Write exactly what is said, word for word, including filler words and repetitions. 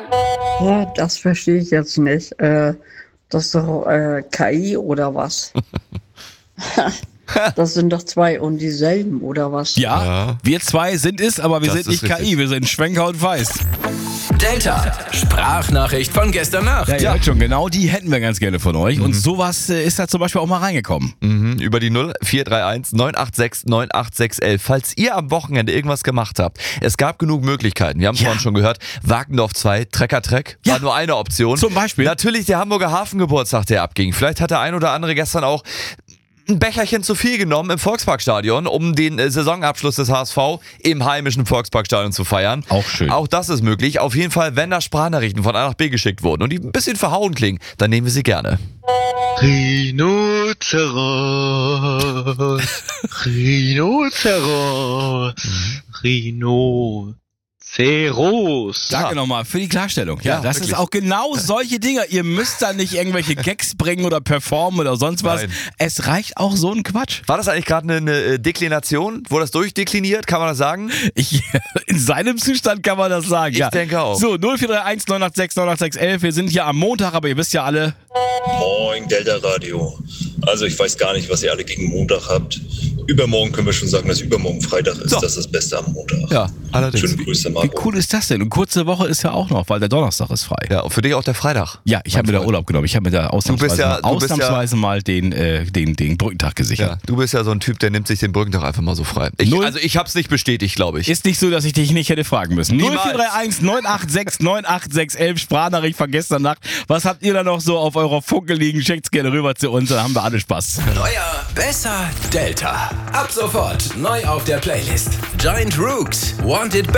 Ja, das verstehe ich jetzt nicht. Äh, das ist doch äh, K I oder was? Das sind doch zwei und dieselben, oder was? Ja, Ja. wir zwei sind es, aber wir Das sind nicht ist K I, richtig. wir sind Schwenker und Weiß. Delta, Sprachnachricht von gestern Nacht. Ja, ihr hört schon, genau die hätten wir ganz gerne von euch. Und sowas äh, ist da zum Beispiel auch mal reingekommen. Mhm, über die null vier drei eins neun acht sechs neun acht sechs elf. Falls ihr am Wochenende irgendwas gemacht habt, es gab genug Möglichkeiten. Wir haben es Ja. vorhin schon gehört. Wagendorf zwei, Trecker-Treck, Ja. war nur eine Option. Zum Beispiel. Natürlich der Hamburger Hafengeburtstag, der abging. Vielleicht hat der ein oder andere gestern auch ein Becherchen zu viel genommen im Volksparkstadion, um den äh, Saisonabschluss des H S V im heimischen Volksparkstadion zu feiern. Auch schön. Auch das ist möglich. Auf jeden Fall, wenn da Sprachnachrichten von A nach B geschickt wurden und die ein bisschen verhauen klingen, dann nehmen wir sie gerne. Rhinoceros, Rhinoceros, Rhinoceros. Danke nochmal für die Klarstellung. Ja, Ja, das wirklich. ist auch genau solche Dinge. Ihr müsst da nicht irgendwelche Gags bringen oder performen oder sonst was. Nein. Es reicht auch so ein Quatsch. War das eigentlich gerade eine, eine äh, Deklination? Wurde das durchdekliniert? Kann man das sagen? Ich, in seinem Zustand kann man das sagen. Ich ja. denke auch. So, null vier drei eins neun acht sechs neun acht sechs elf. Wir sind hier am Montag, aber ihr wisst ja alle, Moin, Delta Radio. Also ich weiß gar nicht, was ihr alle gegen Montag habt. Übermorgen können wir schon sagen, dass übermorgen Freitag ist. So. Das ist das Beste am Montag. Ja, allerdings. Schöne Grüße, wie Marco. cool ist das denn? Und kurze Woche ist ja auch noch, weil der Donnerstag ist frei. Ja, und für dich auch der Freitag. Ja, ich habe mir da Urlaub genommen. Ich habe mir da ausnahmsweise, ja- mal, du bist ja- ausnahmsweise mal den, äh, den, den Brückentag gesichert. Ja, du bist ja so ein Typ, der nimmt sich den Brückentag einfach mal so frei. Ich, Null- also ich hab's nicht bestätigt, glaube ich. Ist nicht so, dass ich dich nicht hätte fragen müssen. null Niemals. vier drei eins neun acht sechs neun acht sechs elf Sprachnachricht von gestern Nacht. Was habt ihr da noch so auf eurer Funke liegen? Schickt's gerne rüber zu uns, dann haben wir alle Spaß. Neuer, besser, Delta. Ab sofort neu auf der Playlist. Giant Rooks, Want It Back.